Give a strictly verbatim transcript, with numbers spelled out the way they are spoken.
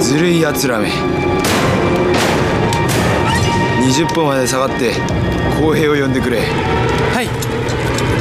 ずるいやつらめ。にじゅっぽまで下がって公平を呼んでくれ。 はい。